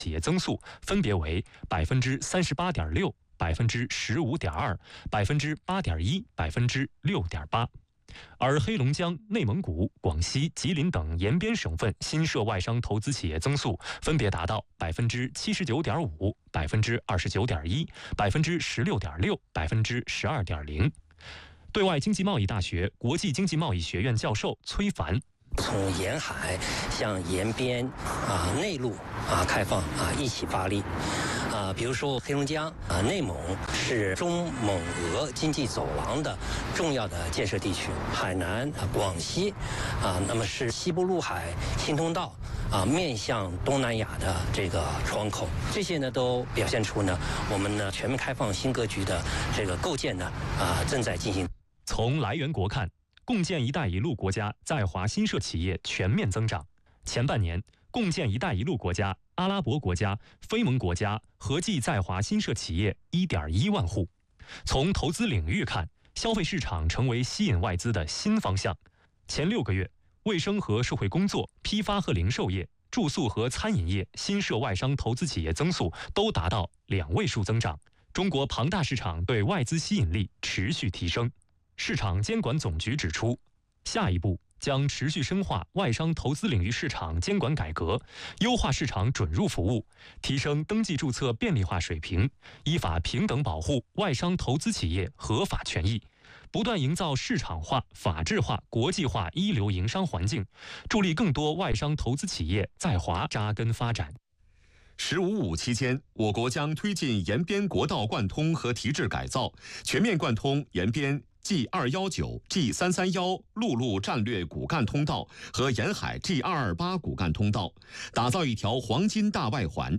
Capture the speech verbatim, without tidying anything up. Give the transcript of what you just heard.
企业增速分别为百分之三十八点六、百分之十五点二、百分之八点一、百分之六点八。而黑龙江、内蒙古、广西、吉林等沿边省份新设外商投资企业增速分别达到百分之七十九点五、百分之二十九点一、百分之十六点六、百分之十二点零。对外经济贸易大学国际经济贸易学院教授崔凡。 从沿海向沿边啊、内陆啊开放啊一起发力啊，比如说黑龙江啊、内蒙是中蒙俄经济走廊的重要的建设地区，海南、啊、广西啊，那么是西部陆海新通道啊面向东南亚的这个窗口，这些呢都表现出呢我们呢全面开放新格局的这个构建呢啊正在进行。 从来源国看，共建“一带一路”国家在华新设企业全面增长。前半年，共建“一带一路”国家、阿拉伯国家、非盟国家合计在华新设企业 一点一万户。从投资领域看，消费市场成为吸引外资的新方向。前六个月，卫生和社会工作、批发和零售业、住宿和餐饮业新设外商投资企业增速都达到两位数增长。中国庞大市场对外资吸引力持续提升。市场监管总局指出，下一步将持续深化外商投资领域市场监管改革，优化市场准入服务，提升登记注册便利化水平，依法平等保护外商投资企业合法权益，不断营造市场化、法治化、国际化一流营商环境，助力更多外商投资企业在华扎根发展。 十五五期间，我国将推进沿边国道贯通和提质改造，全面贯通沿边 G 二一九、G 三三一陆路战略骨干通道和沿海 G 二二八骨干通道，打造一条黄金大外环，